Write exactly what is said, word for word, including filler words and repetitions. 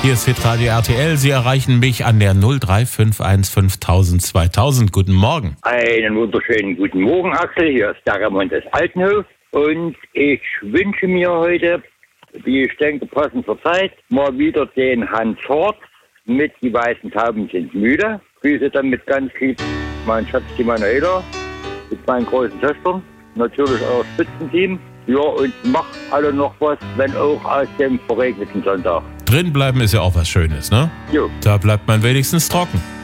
Hier ist Hitradio R T L. Sie erreichen mich an der null drei fünf eins fünftausend zweitausend. Guten Morgen. Einen wunderschönen guten Morgen, Axel. Hier ist der Ramon des Altenhof. Und ich wünsche mir heute, wie ich denke, passend zur Zeit, mal wieder den Hans Hort mit Die weißen Tauben sind müde. Grüße dann mit ganz lieb mein Schatz, die Manuela, mit meinen großen Töchtern, natürlich auch Spitzenteam. Ja, und mach alle noch was, wenn auch aus dem verregneten Sonntag. Drin bleiben ist ja auch was Schönes, ne? Jo. Da bleibt man wenigstens trocken.